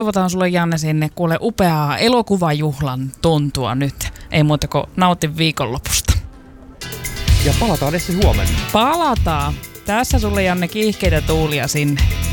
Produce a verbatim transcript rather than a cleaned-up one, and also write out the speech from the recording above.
Toivotaan sulle, Janne, sinne kuule upeaa elokuvajuhlan tuntua nyt. Ei muuta kuin nauti viikonlopusta. Ja palataan Essi huomenna. Palataan. Tässä sulle, Janne, kiihkeitä tuulia sinne.